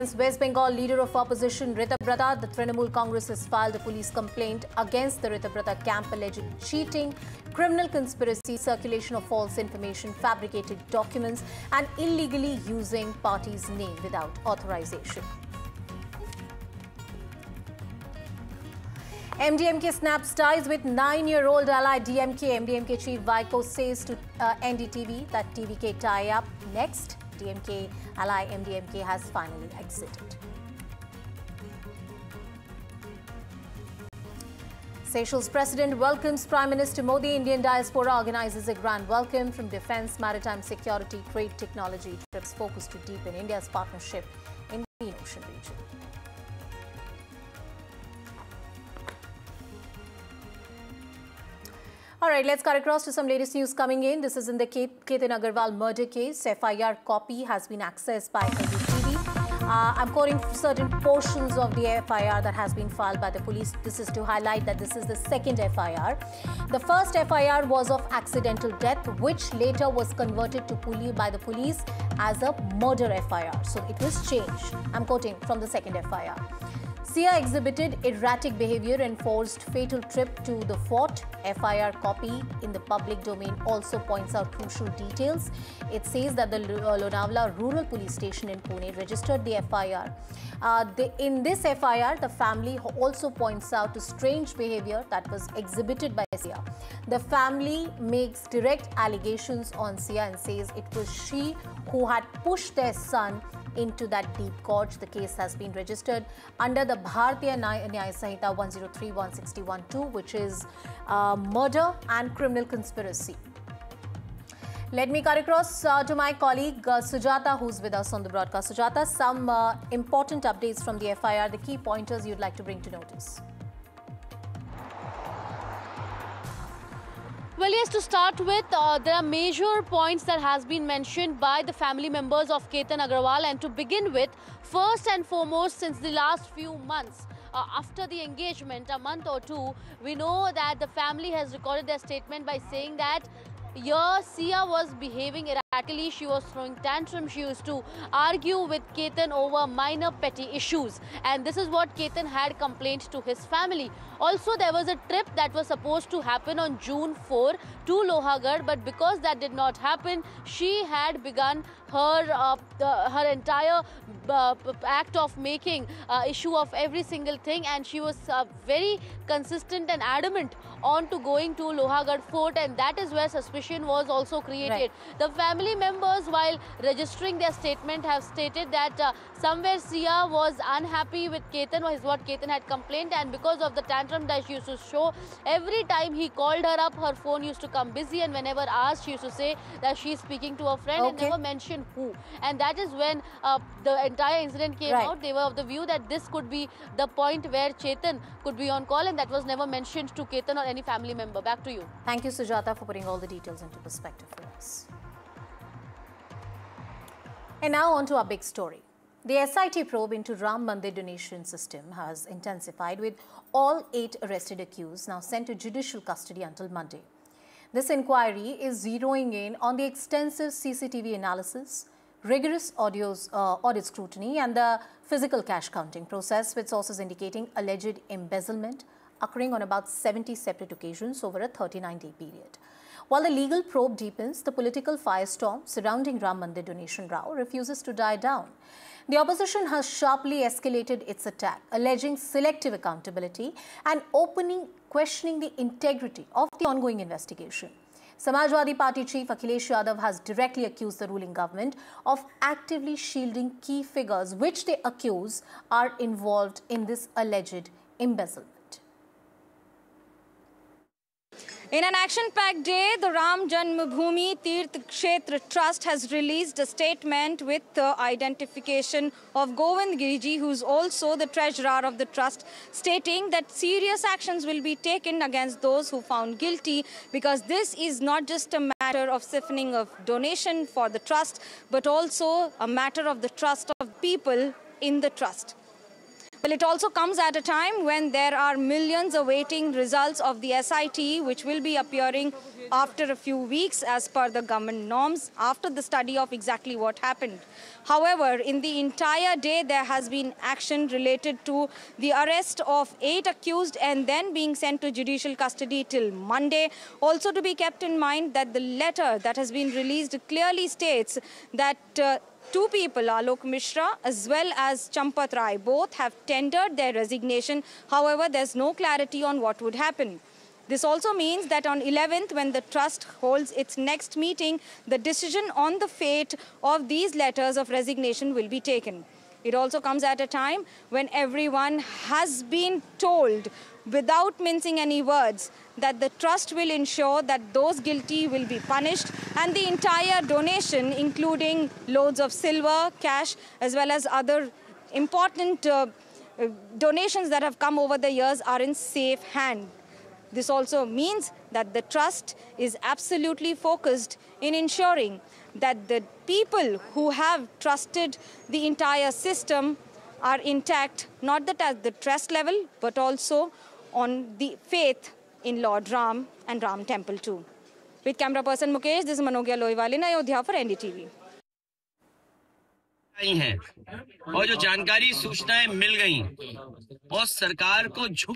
West Bengal leader of opposition Ritabrata, the Trinamool Congress has filed a police complaint against the Ritabrata camp alleging cheating, criminal conspiracy, circulation of false information, fabricated documents and illegally using party's name without authorization. MDMK snaps ties with 9-year-old ally DMK. MDMK chief Vaiko says to NDTV that TVK tie-up next. DMK ally MDMK has finally exited. Seychelles President welcomes Prime Minister Modi. Indian diaspora organizes a grand welcome from defense, maritime security, trade, technology. Trips focused to deepen India's partnership in the Indian Ocean region. All right, let's cut across to some latest news coming in. This is in the Ketan Agarwal murder case. FIR copy has been accessed by NDTV. I'm quoting certain portions of the FIR that has been filed by the police. This is to highlight that this is the second FIR. The first FIR was of accidental death, which later was converted to by the police as a murder FIR. So it was changed. I'm quoting from the second FIR. Sia exhibited erratic behavior and forced fatal trip to the fort. FIR copy in the public domain also points out crucial details. It says that the Lonavla Rural Police Station in Pune registered the FIR. In this FIR, the family also points out to strange behavior that was exhibited by Sia. The family makes direct allegations on Sia and says it was she who had pushed their son into that deep gorge. The case has been registered under the Bharatiya Nyaya Sanhita 103-161-2, which is murder and criminal conspiracy. Let me cut across to my colleague Sujata, who's with us on the broadcast. Sujata, some important updates from the FIR, the key pointers you'd like to bring to notice. Well, yes, to start with, there are major points that has been mentioned by the family members of Ketan Agarwal. And to begin with, first and foremost, since the last few months, after the engagement, a month or two, we know that the family has recorded their statement by saying that Sia was behaving erratically. She was throwing tantrums. She used to argue with Ketan over minor petty issues. And this is what Ketan had complained to his family. Also, there was a trip that was supposed to happen on June 4 to Lohagarh, but because that did not happen, she had begun her entire act of making issue of every single thing, and she was very consistent and adamant on to going to Lohagarh Fort, and that is where suspicion was also created. Right. The family members, while registering their statement, have stated that somewhere Sia was unhappy with Ketan, is what Ketan had complained, and because of the tantrum that she used to show, every time he called her up, her phone used to come busy, and whenever asked, she used to say that she is speaking to a friend and never mentioned who. And that is when the entire incident came out. They were of the view that this could be the point where Chetan could be on call, and that was never mentioned to Ketan or any family member. Back to you. Thank you, Sujata, for putting all the details into perspective for us. And now on to our big story. The SIT probe into Ram Mandir donation system has intensified, with all 8 arrested accused now sent to judicial custody until Monday. This inquiry is zeroing in on the extensive CCTV analysis, rigorous audit scrutiny and the physical cash counting process, with sources indicating alleged embezzlement occurring on about 70 separate occasions over a 39-day period. While the legal probe deepens, the political firestorm surrounding Ram Mandir donation row refuses to die down. The opposition has sharply escalated its attack, alleging selective accountability and questioning the integrity of the ongoing investigation. Samajwadi Party chief Akhilesh Yadav has directly accused the ruling government of actively shielding key figures, which they accuse are involved in this alleged embezzlement. In an action-packed day, the Ram Janmabhoomi Tirth Kshetra Trust has released a statement with the identification of Govind Giriji, who's also the treasurer of the trust, stating that serious actions will be taken against those who found guilty, because this is not just a matter of siphoning of donation for the trust, but also a matter of the trust of people in the trust. Well, it also comes at a time when there are millions awaiting results of the SIT, which will be appearing after a few weeks as per the government norms, after the study of exactly what happened. However, in the entire day, there has been action related to the arrest of 8 accused and then being sent to judicial custody till Monday. Also to be kept in mind that the letter that has been released clearly states that two people, Alok Mishra as well as Champat Rai, both have tendered their resignation. However, there's no clarity on what would happen. This also means that on 11th, when the trust holds its next meeting, the decision on the fate of these letters of resignation will be taken. It also comes at a time when everyone has been told, without mincing any words, that the trust will ensure that those guilty will be punished, and the entire donation, including loads of silver, cash, as well as other important donations that have come over the years, are in safe hand. This also means that the trust is absolutely focused in ensuring that the people who have trusted the entire system are intact, not at the trust level, but also on the faith in Lord Ram and Ram Temple too. With camera person Mukesh, this is Manogya Lohiwal in Ayodhya for NDTV. हैं और जो जानकारी सूचनाएं मिल गई और सरकार को झुक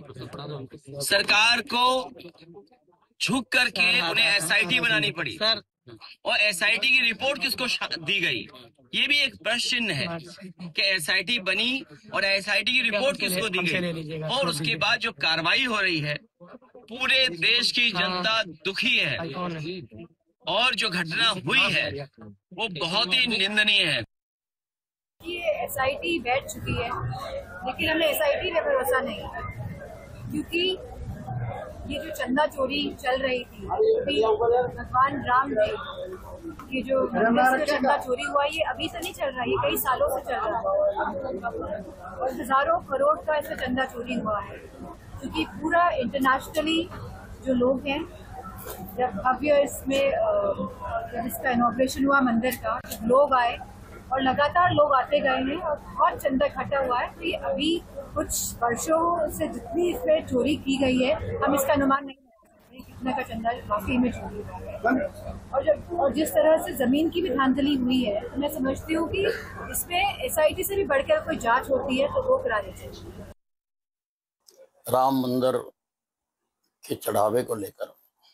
करके उन्हें एसआईटी बनानी पड़ी और एसआईटी की रिपोर्ट किसको दी गई, ये भी एक प्रश्न चिन्ह है कि एसआईटी बनी और एसआईटी की रिपोर्ट किसको दी गई। और उसके बाद जो कार्रवाई हो रही है, पूरे देश की जनता दुखी है और जो घटना हुई है वो बहुत ही निंदनीय है। ये एसआईटी बैठ चुकी है, लेकिन हमें एसआईटी पे भरोसा नहीं, क्योंकि ये जो चंदा चोरी चल रही थी, भगवान राम ने ये जो मंदिर से चंदा चोरी हुआ, ये अभी से नहीं चल रहा है, ये कई सालों से चल रहा है और हजारों करोड़ का इससे चंदा चोरी हुआ है। क्योंकि पूरा इंटरनेशनली जो लोग हैं, जब भव्य इसमें जब इसका इनॉग्रेशन हुआ मंदिर का, लोग आए और लगातार लोग आते गए हैं और बहुत चंदा इकट्ठा हुआ है। तो ये अभी कुछ वर्षों से जितनी इसमें चोरी की गई है, हम इसका अनुमान नहीं लगा सकते कितना का चंदा वाकई में चोरी हुआ है। और जिस तरह से जमीन की भी धांधली हुई है, तो मैं समझती हूँ कि इसमें एसआईटी से भी बढ़कर कोई जांच होती है तो वो करानी चाहिए। राम मंदिर के चढ़ावे को लेकर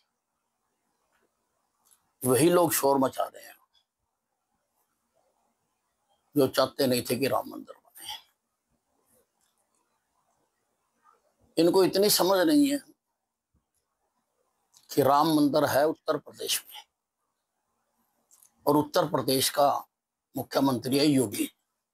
वही लोग शोर मचा रहे हैं जो चाहते नहीं थे कि राम मंदिर बने। इनको इतनी समझ नहीं है कि राम मंदिर है उत्तर प्रदेश में और उत्तर प्रदेश का मुख्यमंत्री है योगी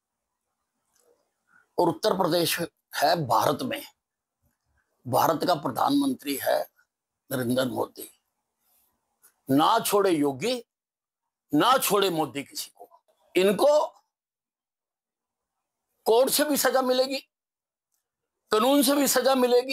और उत्तर प्रदेश है भारत में, भारत का प्रधानमंत्री है नरेंद्र मोदी। ना छोड़े योगी, ना छोड़े मोदी किसी को। इनको कोर्ट से भी सजा मिलेगी, कानून से भी सजा मिलेगी,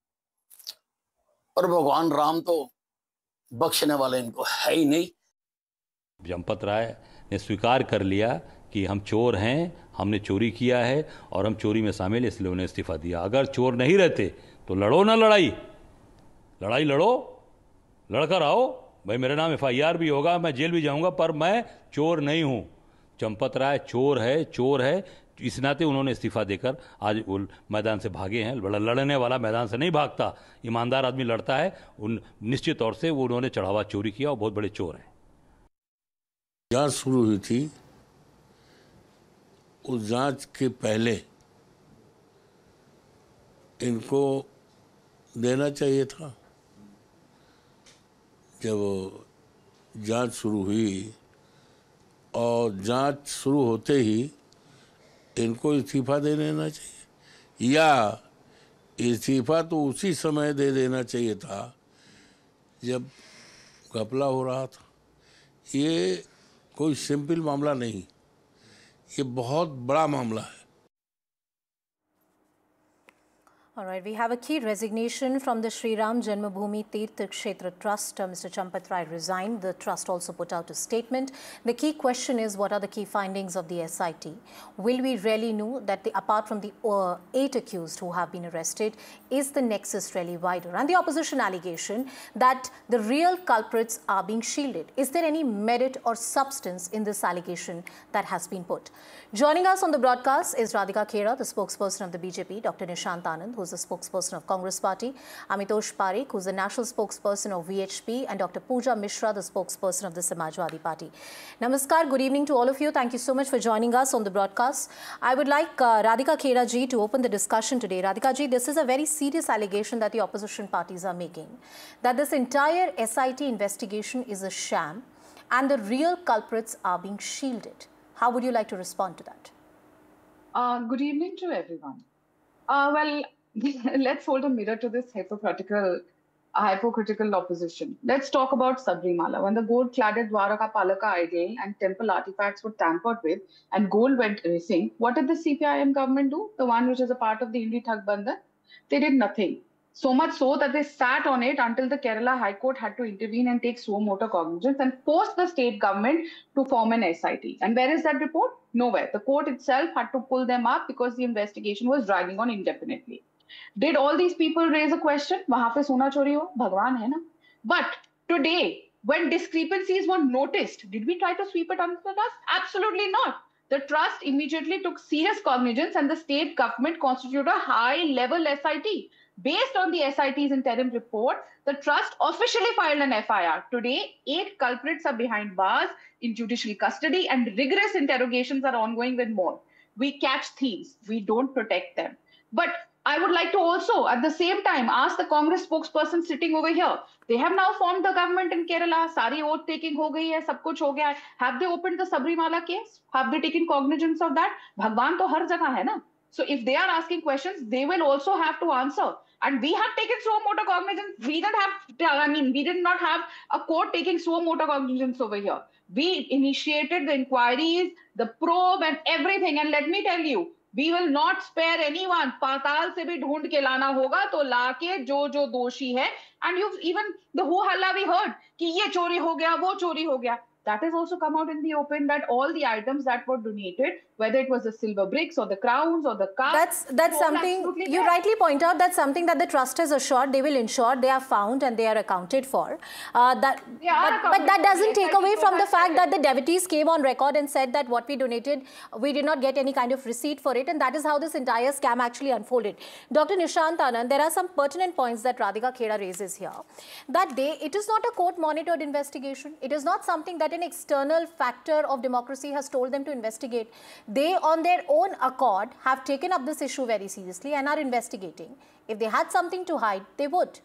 और भगवान राम तो बख्शने वाले इनको है ही नहीं। चंपत राय ने स्वीकार कर लिया कि हम चोर हैं, हमने चोरी किया है और हम चोरी में शामिल, इसलिए उन्हें इस्तीफा दिया। अगर चोर नहीं रहते तो लड़ो ना लड़ाई लड़ो, लड़कर आओ भाई, मेरे नाम FIR भी होगा, मैं जेल भी जाऊंगा, पर मैं चोर नहीं हूं। चंपत राय चोर है, इस नाते उन्होंने इस्तीफा देकर आज मैदान से भागे हैं। लड़ने वाला मैदान से नहीं भागता, ईमानदार आदमी लड़ता है। उन निश्चित तौर से वो उन्होंने चढ़ावा चोरी किया और बहुत बड़े चोर हैं। जांच शुरू हुई थी, उस जांच के पहले इनको देना चाहिए था। जब जांच शुरू हुई और जांच शुरू होते ही इनको इस्तीफा दे देना चाहिए, या इस्तीफा तो उसी समय दे देना चाहिए था जब घपला हो रहा था। ये कोई सिंपल मामला नहीं, ये बहुत बड़ा मामला है। All right, we have a key resignation from the Sri Ram Janmabhoomi Tirth Kshetra Trust. Mr. Champat Rai resigned. The trust also put out a statement. The key question is, what are the key findings of the SIT? Will we really know that apart from the 8 accused who have been arrested, is the nexus really wider? And the opposition allegation that the real culprits are being shielded. Is there any merit or substance in this allegation that has been put? Joining us on the broadcast is Radhika Khera, the spokesperson of the BJP, Dr. Nishant Anand, who is the spokesperson of Congress Party, Amitosh Parikh, who is the national spokesperson of VHP, and Dr. Pooja Mishra, the spokesperson of the Samajwadi Party. Namaskar, good evening to all of you. Thank you so much for joining us on the broadcast. I would like Radhika Khera ji to open the discussion today. Radhika ji, this is a very serious allegation that the opposition parties are making, that this entire SIT investigation is a sham and the real culprits are being shielded. How would you like to respond to that? Good evening to everyone. Well, let's hold a mirror to this hypocritical opposition. Let's talk about Sabrimala. When the gold-cladded Dwaraka Palaka idol and temple artifacts were tampered with and gold went missing, what did the CPIM government do? The one which is a part of the Indi Thak Bandhan? They did nothing. So much so that they sat on it until the Kerala High Court had to intervene and take suo motu cognizance and force the state government to form an SIT. And where is that report? Nowhere. The court itself had to pull them up because the investigation was dragging on indefinitely. Did all these people raise a question? Wahan pe sona chori ho? Bhagwan hai na? But today, when discrepancies were noticed, did we try to sweep it under the dust? Absolutely not. The trust immediately took serious cognizance and the state government constituted a high-level SIT. Based on the SIT's interim report, the trust officially filed an FIR. Today, 8 culprits are behind bars in judicial custody and rigorous interrogations are ongoing with more. We catch thieves. We don't protect them. But I would like to also, at the same time, ask the Congress spokesperson sitting over here. They have now formed the government in Kerala. Sari oath taking ho gayi hai, sab kuch ho gaya hai. Have they opened the Sabrimala case? Have they taken cognizance of that? Bhagwan to har jagah hai na. So if they are asking questions, they will also have to answer. And we have taken suo motu cognizance. We did not have a court taking suo motu cognizance over here. We initiated the inquiries, the probe and everything. And let me tell you, we will not spare anyone. Patal se bhi dhoond ke lana hoga, to la ke jo doshi hai. And you've even, the ho halla we heard, ki ye chori ho gaya, wo chori ho gaya. That has also come out in the open that all the items that were donated, whether it was the silver bricks or the crowns or the cups. That's something, you rightly point out, that's something that the trust has assured they will ensure they are found and they are accounted for. But that doesn't take away from the fact that the devotees came on record and said that what we donated, we did not get any kind of receipt for it, and that is how this entire scam actually unfolded. Dr. Nishant Anand, there are some pertinent points that Radhika Khera raises here. That it is not a court-monitored investigation. It is not something that an external factor of democracy has told them to investigate. They, on their own accord, have taken up this issue very seriously and are investigating. If they had something to hide, they would.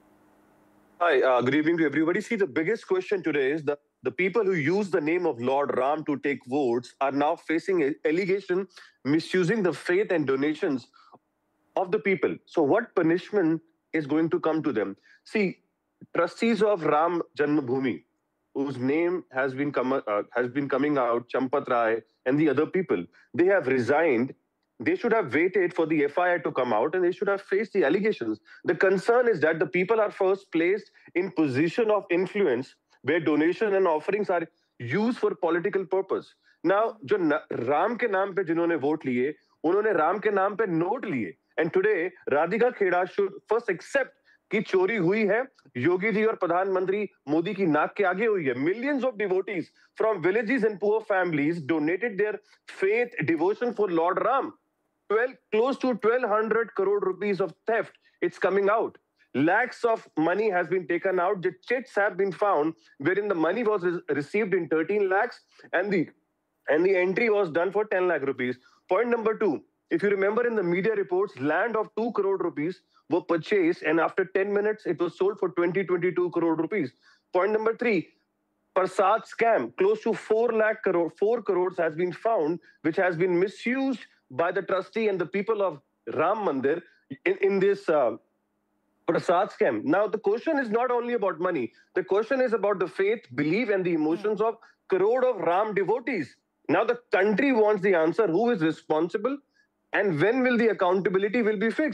Hi, good evening to everybody. See, the biggest question today is the people who use the name of Lord Ram to take votes are now facing an allegation misusing the faith and donations of the people. So what punishment is going to come to them? See, trustees of Ram Janmabhoomi, whose name has been coming out, Champat Rai and the other people, they have resigned. They should have waited for the FIR to come out and they should have faced the allegations. The concern is that the people are first placed in position of influence where donation and offerings are used for political purpose. Now, jo Ram ke naam pe jinhone vote liye, unhone Ram ke naam pe note liye. And today, Radhika Khera should first accept कि चोरी हुई है, योगी जी और प्रधानमंत्री मोदी की नाक के आगे हुई है. Millions of devotees from villages and poor families donated their faith, devotion for Lord Ram. Close to 1,200 crore rupees of theft. It's coming out. Lakhs of money has been taken out. The chits have been found wherein the money was received in 13 lakhs and the entry was done for 10 lakh rupees. Point number 2. If you remember in the media reports, land of 2 crore rupees were purchased and after 10 minutes, it was sold for 22 crore rupees. Point number 3, Prasad scam, close to 4 crores has been found, which has been misused by the trustee and the people of Ram Mandir in this Prasad scam. Now, the question is not only about money. The question is about the faith, belief and the emotions of crore of Ram devotees. Now, the country wants the answer. Who is responsible? And when will the accountability will be fixed?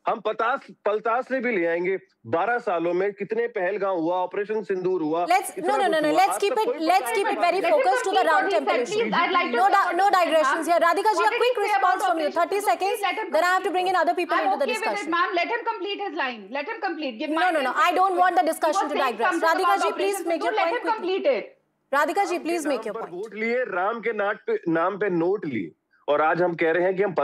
हम पलतास से भी ले आएंगे। 12 सालों में कितने पहलगाम हुआ, operation सिंदूर हुआ। No. Let's keep it very focused to the Ram temple issue. No digressions here. Radhika ji, a quick response from you. 30 seconds. Then I have to bring in other people into the discussion. Ma'am, let him complete his line. Let him complete. No. I don't want the discussion to digress. Radhika ji, please make your point quickly. Complete it. Radhika ji, please make your point. Vote लिए, राम के नाम पे note लिए, और आज हम कह रहे हैं कि हम